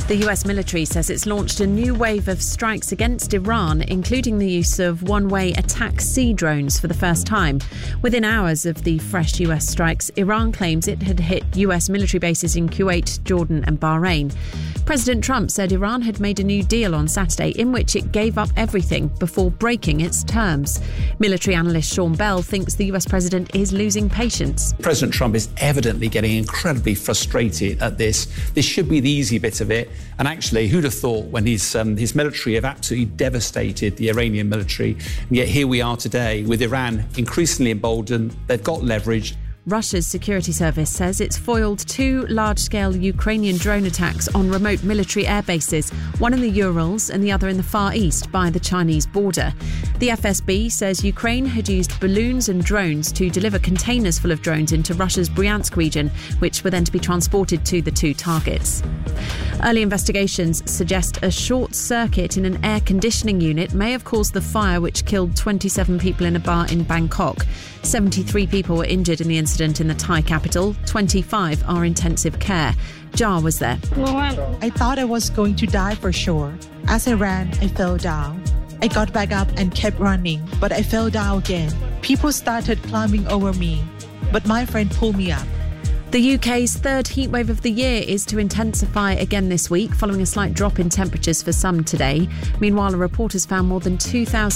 The US military says it's launched a new wave of strikes against Iran, including the use of one-way attack sea drones for the first time. Within hours of the fresh US strikes, Iran claims it had hit US military bases in Kuwait, Jordan and Bahrain. President Trump said Iran had made a new deal on Saturday in which it gave up everything before breaking its terms. Military analyst Sean Bell thinks the US president is losing patience. President Trump is evidently getting incredibly frustrated at this. This should be the easy bit of it. And actually, who'd have thought when his military have absolutely devastated the Iranian military, and yet here we are today with Iran increasingly emboldened. They've got leverage. Russia's security service says it's foiled 2 large-scale Ukrainian drone attacks on remote military air bases, one in the Urals and the other in the Far East by the Chinese border. The FSB says Ukraine had used balloons and drones to deliver containers full of drones into Russia's Bryansk region, which were then to be transported to the 2 targets. Early investigations suggest a short circuit in an air conditioning unit may have caused the fire which killed 27 people in a bar in Bangkok. 73 people were injured in the incident in the Thai capital. 25 are intensive care. Jar was there. I thought I was going to die for sure. As I ran, I fell down. I got back up and kept running, but I fell down again. People started climbing over me, but my friend pulled me up. The UK's third heatwave of the year is to intensify again this week, following a slight drop in temperatures for some today. Meanwhile, a report has found more than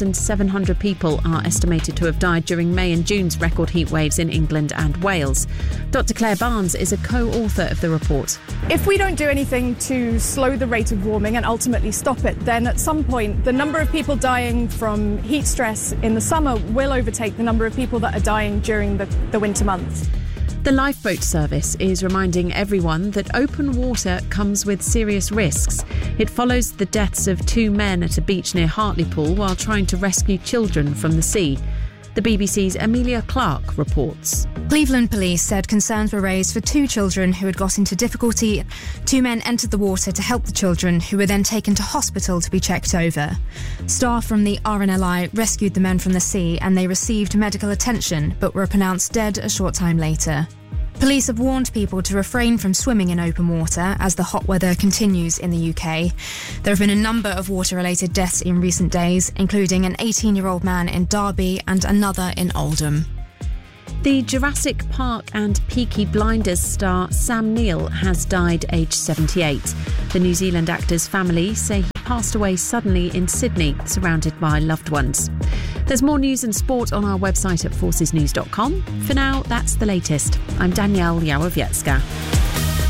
2,700 people are estimated to have died during May and June's record heatwaves in England and Wales. Dr Claire Barnes is a co-author of the report. If we don't do anything to slow the rate of warming and ultimately stop it, then at some point the number of people dying from heat stress in the summer will overtake the number of people that are dying during the winter months. The lifeboat service is reminding everyone that open water comes with serious risks. It follows the deaths of 2 men at a beach near Hartlepool while trying to rescue children from the sea. The BBC's Amelia Clark reports. Cleveland police said concerns were raised for 2 children who had got into difficulty. 2 men entered the water to help the children, who were then taken to hospital to be checked over. Staff from the RNLI rescued the men from the sea and they received medical attention but were pronounced dead a short time later. Police have warned people to refrain from swimming in open water as the hot weather continues in the UK. There have been a number of water-related deaths in recent days, including an 18-year-old man in Derby and another in Oldham. The Jurassic Park and Peaky Blinders star Sam Neill has died aged 78. The New Zealand actor's family say he passed away suddenly in Sydney, surrounded by loved ones. There's more news and sport on our website at forcesnews.com. For now, that's the latest. I'm Danielle Yawowiecka.